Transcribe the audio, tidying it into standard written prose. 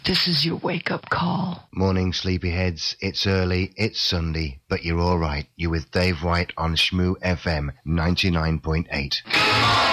This is your wake-up call. Morning, sleepyheads. It's early, it's Sunday, but you're all right. You're with Dave White on Shmoo FM 99.8.